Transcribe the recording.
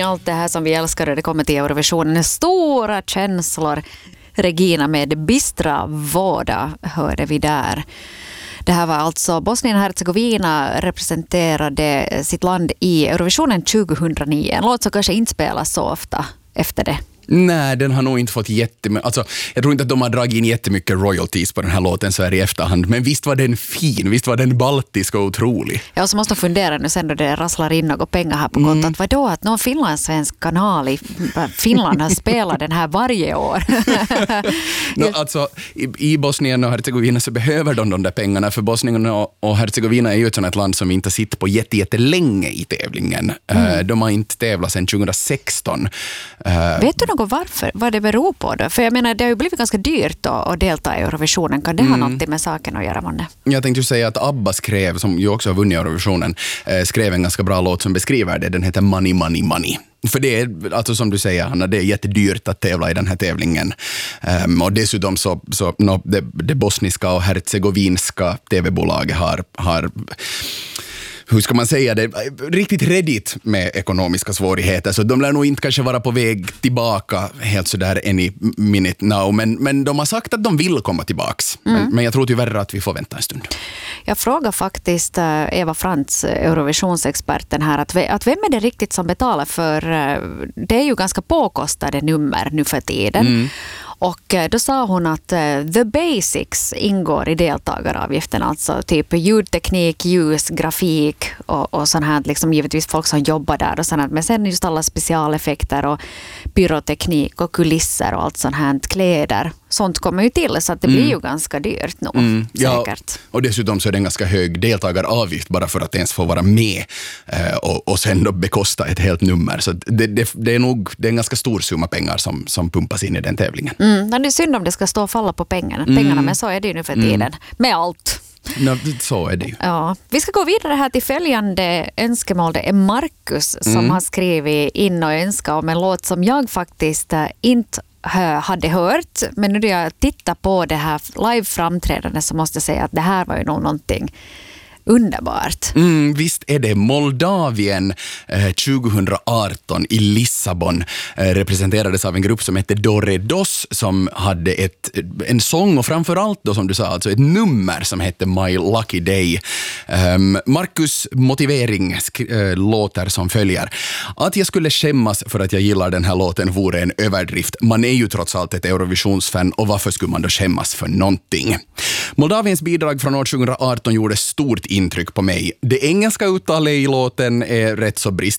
i allt det här som vi älskar och det kommer till Eurovisionen. Stora känslor. Regina med Bistra Voda hörde vi där. Det här var alltså Bosnien-Hercegovina representerade sitt land i Eurovisionen 2009. En låt som kanske inte spelas så ofta efter det. Nej, den har nog inte fått jättemycket. Alltså, jag tror inte att de har dragit in jättemycket royalties på den här låten så här i efterhand. Men visst var den fin, visst var den baltisk och otrolig. Ja, och så måste man fundera nu sen då det rasslar in något pengar här på kontot. Vadå att någon finlandssvensk kanal i Finland har spelat den här varje år? Alltså, i Bosnien och Hercegovina så behöver de där pengarna. För Bosnien och Hercegovina är ju ett sådant land som inte sitter på jättelänge i tävlingen. De har inte tävlat sedan 2016. Vet du något varför? Vad det beror på då? För jag menar, det har ju blivit ganska dyrt att delta i Eurovisionen. Kan det ha något med saken att göra, Månne? Jag tänkte ju säga att ABBA skrev, som ju också har vunnit Eurovisionen, skrev en ganska bra låt som beskriver det. Den heter Money, Money, Money. För det är, alltså som du säger, Hanna, det är jättedyrt att tävla i den här tävlingen. Och dessutom det bosniska och hercegovinska tv-bolaget har hur ska man säga det, riktigt redigt med ekonomiska svårigheter. Så de lär nog inte kanske vara på väg tillbaka helt sådär any minute now. Men de har sagt att de vill komma tillbaks. Men jag tror tyvärr att vi får vänta en stund. Jag frågar faktiskt Eva Frantz, Eurovisionsexperten här, att vem är det riktigt som betalar för det är ju ganska påkostade nummer nu för tiden. Och då sa hon att the basics ingår i deltagaravgiften, alltså typ ljudteknik, ljus, grafik och sånt här, liksom givetvis folk som jobbar där och sånt här. Men sen just alla specialeffekter och pyroteknik och kulisser och allt sånt här, kläder. Sånt kommer ju till så att det blir ju ganska dyrt nog, säkert. Ja, och dessutom så är det en ganska hög deltagaravgift bara för att ens få vara med och sen då bekosta ett helt nummer. Så det är en ganska stor summa pengar som pumpas in i den tävlingen. Det är synd om det ska stå och falla på pengarna, men så är det ju nu för tiden. Med allt. No, så är det ju. Ja. Vi ska gå vidare här till följande önskemål. Det är Marcus som har skrivit in och önskat om en låt som jag faktiskt inte hade hört. Men nu när jag tittar på det här live-framträdande så måste jag säga att det här var ju nog någonting underbart. Visst är det. Moldavien 2018 i Lissabon representerades av en grupp som hette Doredos som hade en sång och framförallt då som du sa alltså ett nummer som hette My Lucky Day. Marcus motivering låter som följer. Att jag skulle skämmas för att jag gillar den här låten vore en överdrift. Man är ju trots allt ett Eurovisionsfan och varför skulle man då skämmas för någonting? Moldaviens bidrag från år 2018 gjorde stort intryck på mig. Det engelska uttalet i låten är rätt så